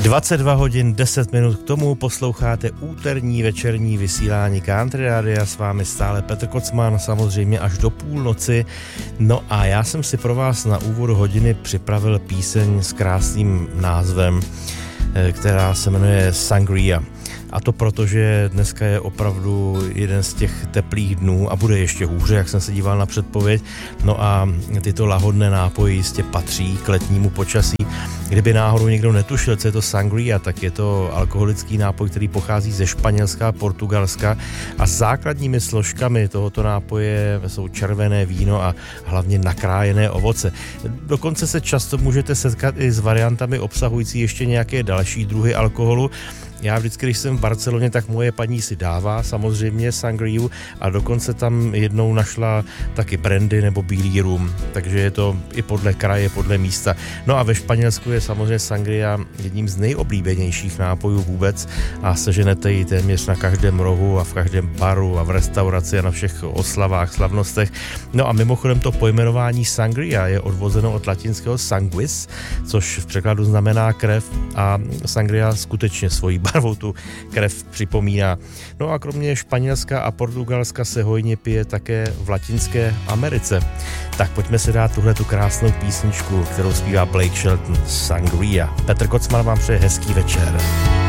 22 hodin 10 minut k tomu posloucháte úterní večerní vysílání Country Radia, s vámi stále Petr Kocman, samozřejmě až do půlnoci. No a já jsem si pro vás na úvod hodiny připravil píseň s krásným názvem, která se jmenuje Sangria. A to proto, že dneska je opravdu jeden z těch teplých dnů a bude ještě hůře, jak jsem se díval na předpověď. No a tyto lahodné nápoje jistě patří k letnímu počasí. Kdyby náhodou někdo netušil, co je to sangria, tak je to alkoholický nápoj, který pochází ze Španělska a Portugalska a základními složkami tohoto nápoje jsou červené víno a hlavně nakrájené ovoce. Dokonce se často můžete setkat i s variantami obsahující ještě nějaké další druhy alkoholu. Já vždycky, když jsem v Barceloně, tak moje paní si dává samozřejmě sangriu a dokonce tam jednou našla taky brandy nebo bílý rum, takže je to i podle kraje, podle místa. No a ve Španělsku je samozřejmě sangria jedním z nejoblíbenějších nápojů vůbec a seženete ji téměř na každém rohu a v každém baru a v restauraci a na všech oslavách, slavnostech. No a mimochodem to pojmenování sangria je odvozeno od latinského sanguis, což v překladu znamená krev a sangria skutečně svojí barvou tu krev připomíná. No a kromě Španělska a Portugalska se hojně pije také v Latinské Americe. Tak pojďme si dát tuhletu krásnou písničku, kterou zpívá Blake Shelton, Sangria. Petr Kocman vám přeje hezký večer.